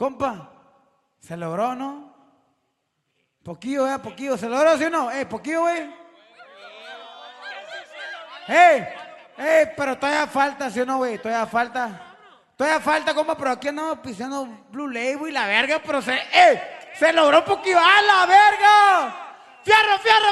Compa, ¿se logró, no? Poquillo, poquillo. ¿Se logró, sí o no? Poquillo, güey. Pero todavía falta, ¿sí o no, güey? Todavía falta. Todavía falta, compa, pero aquí andamos pisando Blue Label y la verga, pero se logró poquillo. ¡A la verga! ¡Fierro, fierro!